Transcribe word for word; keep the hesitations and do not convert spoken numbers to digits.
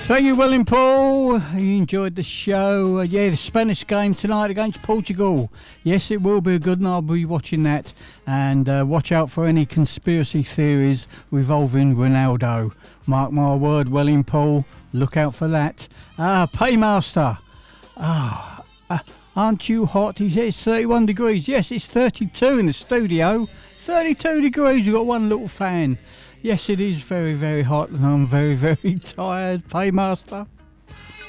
Thank you, William Paul. You enjoyed the show. Uh, yeah, the Spanish game tonight against Portugal. Yes, it will be a good one. I'll be watching that. And uh, watch out for any conspiracy theories revolving Ronaldo. Mark my word, William Paul. Look out for that. Ah, Paymaster. Ah, uh, aren't you hot? He says it's thirty-one degrees. Yes, it's thirty-two in the studio. thirty-two degrees. We've got one little fan. Yes, it is very, very hot, and I'm very, very tired, Paymaster.